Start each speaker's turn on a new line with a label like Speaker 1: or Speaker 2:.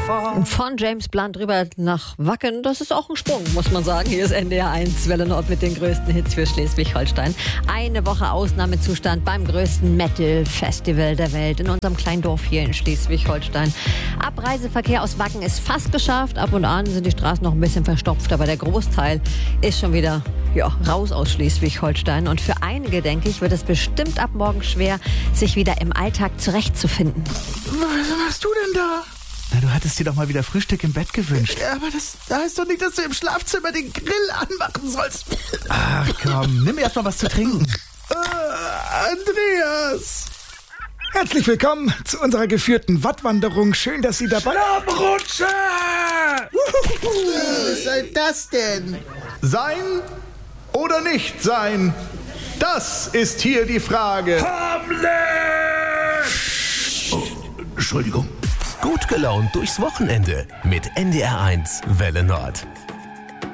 Speaker 1: Von James Blunt rüber nach Wacken, das ist auch ein Sprung, muss man sagen. Hier ist NDR 1 Welle Nord mit den größten Hits für Schleswig-Holstein. Eine Woche Ausnahmezustand beim größten Metal-Festival der Welt in unserem kleinen Dorf hier in Schleswig-Holstein. Abreiseverkehr aus Wacken ist fast geschafft. Ab und an sind die Straßen noch ein bisschen verstopft, aber der Großteil ist schon wieder raus aus Schleswig-Holstein. Und für einige, denke ich, wird es bestimmt ab morgen schwer, sich wieder im Alltag zurechtzufinden.
Speaker 2: Was machst du denn da?
Speaker 3: Na, du hattest dir doch mal wieder Frühstück im Bett gewünscht.
Speaker 2: Ja, aber das heißt doch nicht, dass du im Schlafzimmer den Grill anmachen sollst.
Speaker 3: Ach komm, nimm erst mal was zu trinken.
Speaker 2: Andreas!
Speaker 4: Herzlich willkommen zu unserer geführten Wattwanderung. Schön, dass Sie dabei sind.
Speaker 2: Abrutsche! Was soll das denn?
Speaker 5: Sein oder nicht sein? Das ist hier die Frage.
Speaker 2: Hamlet!
Speaker 5: Oh, Entschuldigung.
Speaker 6: Gut gelaunt durchs Wochenende mit NDR 1 Welle Nord.